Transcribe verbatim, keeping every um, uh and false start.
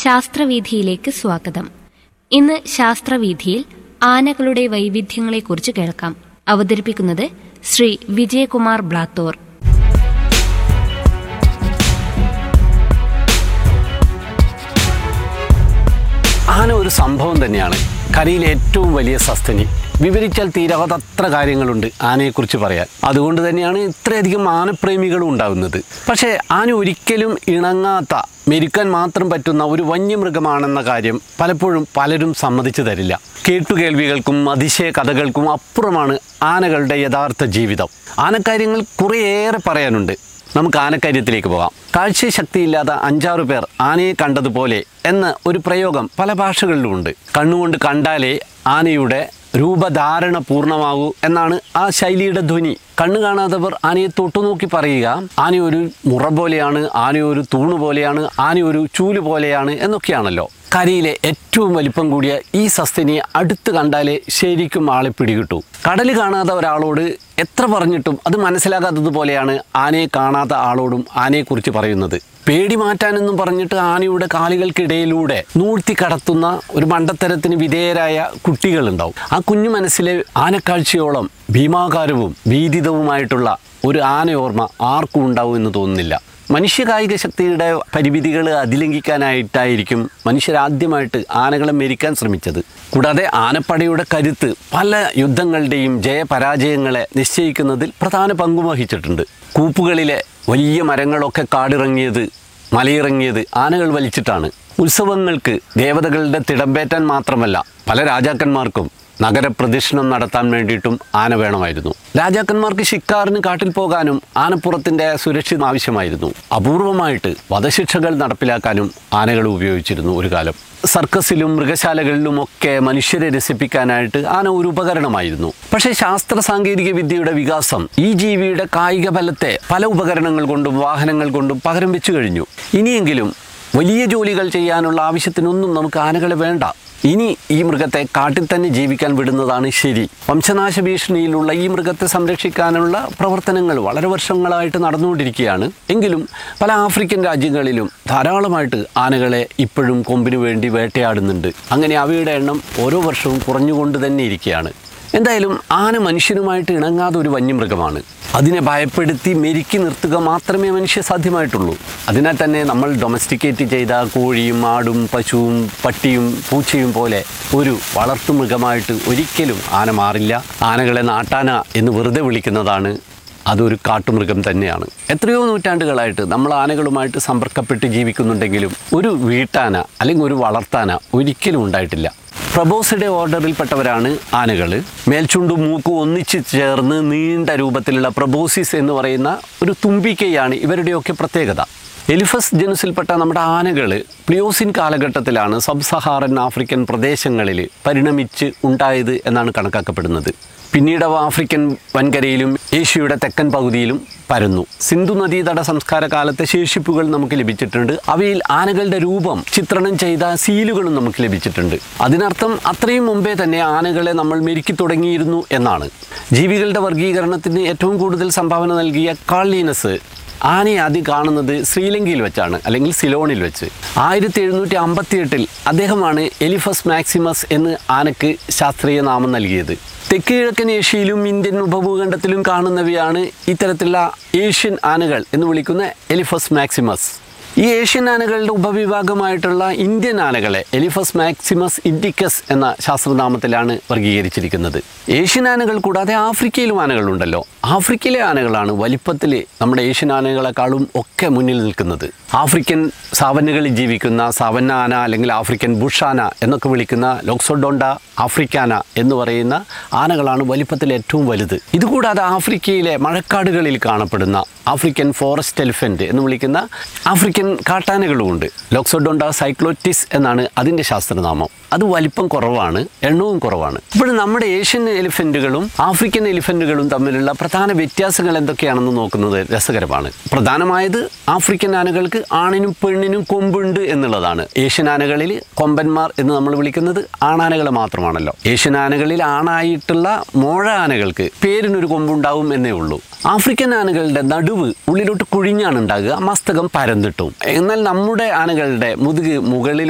ശാസ്ത്രവീഥിയിലേക്ക് സ്വാഗതം. ഇന്ന് ശാസ്ത്രവീഥിയിൽ ആനകളുടെ വൈവിധ്യങ്ങളെക്കുറിച്ച് കേൾക്കാം. അവതരിപ്പിക്കുന്നത് ശ്രീ വിജയകുമാർ ബ്ലാത്തൂർ. ആന ഒരു സംഭവം തന്നെയാണ്. കരയിലെ ഏറ്റവും വലിയ സസ്തനി. വിവരിച്ചാൽ തീരാത്തത്ര കാര്യങ്ങളുണ്ട് ആനയെക്കുറിച്ച് പറയാൻ. അതുകൊണ്ട് തന്നെയാണ് ഇത്രയധികം ആനപ്രേമികളും ഉണ്ടാകുന്നത്. പക്ഷേ ആന ഒരിക്കലും ഇണങ്ങാത്ത, മെരുക്കാൻ മാത്രം പറ്റുന്ന ഒരു വന്യമൃഗമാണെന്ന കാര്യം പലപ്പോഴും പലരും സമ്മതിച്ചു തരില്ല. കേട്ടുകേൾവികൾക്കും അതിശയ കഥകൾക്കും അപ്പുറമാണ് ആനകളുടെ യഥാർത്ഥ ജീവിതം. ആനക്കാര്യങ്ങൾ കുറേയേറെ പറയാനുണ്ട്. നമുക്ക് ആനക്കാര്യത്തിലേക്ക് പോകാം. കാഴ്ചശക്തിയില്ലാത്ത അഞ്ചാറു പേർ ആനയെ കണ്ടതുപോലെ എന്ന ഒരു പ്രയോഗം പല ഭാഷകളിലുമുണ്ട്. കണ്ണുകൊണ്ട് കണ്ടാലേ ആനയുടെ രൂപധാരണ പൂർണ്ണമാകൂ എന്നാണ് ആ ശൈലിയുടെ ധ്വനി. കണ്ണു കാണാത്തവർ ആനയെ തൊട്ടുനോക്കി പറയുക, ആന ഒരു മുറ പോലെയാണ്, ആന ഒരു തൂണ് പോലെയാണ്, ആന ഒരു ചൂല് പോലെയാണ് എന്നൊക്കെയാണല്ലോ. കരയിലെ ഏറ്റവും വലിപ്പം കൂടിയ ഈ സസ്തനിയെ അടുത്ത് കണ്ടാലേ ശരിക്കും ആളെ പിടികിട്ടൂ. കടൽ കാണാത്ത ഒരാളോട് എത്ര പറഞ്ഞിട്ടും അത് മനസ്സിലാകാത്തതുപോലെയാണ് ആനയെ കാണാത്ത ആളോടും ആനയെക്കുറിച്ച് പറയുന്നത്. പേടി മാറ്റാനെന്നും പറഞ്ഞിട്ട് ആനയുടെ കാലുകൾക്കിടയിലൂടെ നൂഴ്ത്തി കടത്തുന്ന ഒരു മണ്ടത്തരത്തിന് വിധേയരായ കുട്ടികളുണ്ടാവും. ആ കുഞ്ഞു മനസ്സിലെ ആനക്കാഴ്ചയോളം ഭീമാകാരവും ഭീതിതവുമായിട്ടുള്ള ഒരു ആനയോർമ്മ ആർക്കും ഉണ്ടാവും എന്ന് തോന്നുന്നില്ല. മനുഷ്യ കായിക ശക്തിയുടെ പരിമിതികൾ അതിലംഘിക്കാനായിട്ടായിരിക്കും മനുഷ്യരാദ്യമായിട്ട് ആനകളെ മെരിക്കാൻ ശ്രമിച്ചത്. കൂടാതെ ആനപ്പടയുടെ കരുത്ത് പല യുദ്ധങ്ങളുടെയും ജയപരാജയങ്ങളെ നിശ്ചയിക്കുന്നതിൽ പ്രധാന പങ്കും വഹിച്ചിട്ടുണ്ട്. കൂപ്പുകളിലെ വലിയ മരങ്ങളൊക്കെ കാടിറങ്ങിയത്, മലയിറങ്ങിയത് ആനകൾ വലിച്ചിട്ടാണ്. ഉത്സവങ്ങൾക്ക് ദേവതകളുടെ തിടമ്പേറ്റാൻ മാത്രമല്ല, പല രാജാക്കന്മാർക്കും നഗരപ്രദക്ഷിണം നടത്താൻ വേണ്ടിയിട്ടും ആന വേണമായിരുന്നു. രാജാക്കന്മാർക്ക് ശിക്കാറിന് കാട്ടിൽ പോകാനും ആനപ്പുറത്തിൻ്റെ സുരക്ഷ ആവശ്യമായിരുന്നു. അപൂർവമായിട്ട് വധശിക്ഷകൾ നടപ്പിലാക്കാനും ആനകൾ ഉപയോഗിച്ചിരുന്നു ഒരു കാലം. സർക്കസിലും മൃഗശാലകളിലും ഒക്കെ മനുഷ്യരെ രസിപ്പിക്കാനായിട്ട് ആന ഒരു ഉപകരണമായിരുന്നു. പക്ഷേ ശാസ്ത്ര സാങ്കേതിക വിദ്യയുടെ വികാസം ഈ ജീവിയുടെ കായിക ബലത്തെ പല ഉപകരണങ്ങൾ കൊണ്ടും വാഹനങ്ങൾ കൊണ്ടും പകരം വെച്ചു കഴിഞ്ഞു. ഇനിയെങ്കിലും വലിയ ജോലികൾ ചെയ്യാനുള്ള ആവശ്യത്തിനൊന്നും നമുക്ക് ആനകളെ വേണ്ട. ഇനി ഈ മൃഗത്തെ കാട്ടിൽ തന്നെ ജീവിക്കാൻ വിടുന്നതാണ് ശരി. വംശനാശ ഭീഷണിയിലുള്ള ഈ മൃഗത്തെ സംരക്ഷിക്കാനുള്ള പ്രവർത്തനങ്ങൾ വളരെ വർഷങ്ങളായിട്ട് നടന്നുകൊണ്ടിരിക്കുകയാണ്. എങ്കിലും പല ആഫ്രിക്കൻ രാജ്യങ്ങളിലും ധാരാളമായിട്ട് ആനകളെ ഇപ്പോഴും കൊമ്പിനു വേണ്ടി വേട്ടയാടുന്നുണ്ട്. അങ്ങനെ അവയുടെ എണ്ണം ഓരോ വർഷവും കുറഞ്ഞുകൊണ്ട് തന്നെ ഇരിക്കുകയാണ്. എന്തായാലും ആന മനുഷ്യനുമായിട്ട് ഇണങ്ങാതെ ഒരു വന്യമൃഗമാണ്. അതിനെ ഭയപ്പെടുത്തി മെരുക്കി നിർത്തുക മാത്രമേ മനുഷ്യ സാധ്യമായിട്ടുള്ളൂ. അതിനാൽ തന്നെ നമ്മൾ ഡൊമസ്റ്റിക്കേറ്റ് ചെയ്ത കോഴിയും ആടും പശുവും പട്ടിയും പൂച്ചയും പോലെ ഒരു വളർത്തുമൃഗമായിട്ട് ഒരിക്കലും ആന മാറില്ല. ആനകളെ നാട്ടാന എന്ന് വെറുതെ വിളിക്കുന്നതാണ്. അതൊരു കാട്ടുമൃഗം തന്നെയാണ്. എത്രയോ നൂറ്റാണ്ടുകളായിട്ട് നമ്മൾ ആനകളുമായിട്ട് സമ്പർക്കപ്പെട്ട് ജീവിക്കുന്നുണ്ടെങ്കിലും ഒരു വീട്ടാന അല്ലെങ്കിൽ ഒരു വളർത്താന ഒരിക്കലും ഉണ്ടായിട്ടില്ല. പ്രബോസിഡെ ഓർഡറിൽപ്പെട്ടവരാണ് ആനകൾ. മേൽചുണ്ടും മൂക്കും ഒന്നിച്ച് ചേർന്ന് നീണ്ട രൂപത്തിലുള്ള പ്രബോസിസ് എന്ന് പറയുന്ന ഒരു തുമ്പിക്കൈയാണ് ഇവരുടെയൊക്കെ പ്രത്യേകത. എലിഫസ് ജനുസിൽപ്പെട്ട നമ്മുടെ ആനകൾ പ്ലിയോസിൻ കാലഘട്ടത്തിലാണ് സബ് സഹാറൻ ആഫ്രിക്കൻ പ്രദേശങ്ങളിൽ പരിണമിച്ച് ഉണ്ടായത് എന്നാണ് കണക്കാക്കപ്പെടുന്നത്. പിന്നീട് അവ ആഫ്രിക്കൻ വൻകരയിലും ഏഷ്യയുടെ തെക്കൻ പകുതിയിലും പരന്നു. സിന്ധു നദീതട സംസ്കാര കാലത്തെ ശേഷിപ്പുകൾ നമുക്ക് ലഭിച്ചിട്ടുണ്ട്. അവയിൽ ആനകളുടെ രൂപം ചിത്രണം ചെയ്ത സീലുകളും നമുക്ക് ലഭിച്ചിട്ടുണ്ട്. അതിനർത്ഥം അത്രയും മുമ്പേ തന്നെ ആനകളെ നമ്മൾ മെരുക്കി തുടങ്ങിയിരുന്നു എന്നാണ്. ജീവികളുടെ വർഗീകരണത്തിന് ഏറ്റവും കൂടുതൽ സംഭാവന നൽകിയ കാൾ ലീനസ് ആനയെ ആദ്യം കാണുന്നത് ശ്രീലങ്കയിൽ വെച്ചാണ്, അല്ലെങ്കിൽ സിലോണിൽ വെച്ച്. ആയിരത്തി എഴുന്നൂറ്റി അമ്പത്തി എട്ടിൽ അദ്ദേഹമാണ് എലിഫസ് മാക്സിമസ് എന്ന് ആനയ്ക്ക് ശാസ്ത്രീയ നാമം നൽകിയത്. തെക്ക് കിഴക്കൻ ഏഷ്യയിലും ഇന്ത്യൻ ഉപഭൂഖണ്ഡത്തിലും കാണുന്നവയാണ് ഇത്തരത്തിലുള്ള ഏഷ്യൻ ആനകൾ എന്ന് വിളിക്കുന്ന എലിഫസ് മാക്സിമസ്. ഈ ഏഷ്യൻ ആനകളുടെ ഉപവിഭാഗമായിട്ടുള്ള ഇന്ത്യൻ ആനകളെ എലിഫസ് മാക്സിമസ് ഇൻഡിക്കസ് എന്ന ശാസ്ത്രനാമത്തിലാണ് വർഗീകരിച്ചിരിക്കുന്നത്. ഏഷ്യൻ ആനകൾ കൂടാതെ ആഫ്രിക്കയിലും ആനകളുണ്ടല്ലോ. ആഫ്രിക്കയിലെ ആനകളാണ് വലിപ്പത്തിൽ നമ്മുടെ ഏഷ്യൻ ആനകളെക്കാളും ഒക്കെ മുന്നിൽ നിൽക്കുന്നത്. ആഫ്രിക്കൻ സാവന്നുകളിൽ ജീവിക്കുന്ന സാവന്ന ആന അല്ലെങ്കിൽ ആഫ്രിക്കൻ ബുഷ് ആന എന്നൊക്കെ വിളിക്കുന്ന ലോക്സോഡോണ്ട ആഫ്രിക്കാന എന്ന് പറയുന്ന ആനകളാണ് വലിപ്പത്തിൽ ഏറ്റവും വലുത്. ഇതുകൂടാതെ ആഫ്രിക്കയിലെ മഴക്കാടുകളിൽ കാണപ്പെടുന്ന ആഫ്രിക്കൻ ഫോറസ്റ്റ് എലിഫൻറ്റ് എന്ന് വിളിക്കുന്ന ആഫ്രിക്കൻ കാട്ടാനകളുമുണ്ട്. ലോക്സോഡോണ്ട സൈക്ലോറ്റിസ് എന്നാണ് അതിൻ്റെ ശാസ്ത്രനാമം. അത് വലിപ്പം കുറവാണ്, എണ്ണവും കുറവാണ്. ഇപ്പോൾ നമ്മുടെ ഏഷ്യൻ എലിഫൻറ്റുകളും ആഫ്രിക്കൻ എലിഫൻറ്റുകളും തമ്മിലുള്ള പ്രധാന വ്യത്യാസങ്ങൾ എന്തൊക്കെയാണെന്ന് നോക്കുന്നത് രസകരമാണ്. പ്രധാനമായത് ആഫ്രിക്കൻ ആനകൾക്ക് ആണിനും പെണ്ണിനും കൊമ്പുണ്ട് എന്നുള്ളതാണ്. ഏഷ്യൻ ആനകളിൽ കൊമ്പന്മാർ എന്ന് നമ്മൾ വിളിക്കുന്നത് ആണാനകളെ മാത്രമാണല്ലോ. ഏഷ്യൻ ആനകളിൽ ആണായിട്ടുള്ള മോഴ ആനകൾക്ക് പേരിനൊരു കൊമ്പുണ്ടാവും എന്നേ ഉള്ളൂ. ആഫ്രിക്കൻ ആനകളുടെ നടുവ് ഉള്ളിലോട്ട് കുഴിഞ്ഞാണ് ഉണ്ടാകുക, മസ്തകം പരന്നിട്ടും. എന്നാൽ നമ്മുടെ ആനകളുടെ മുതുക് മുകളിൽ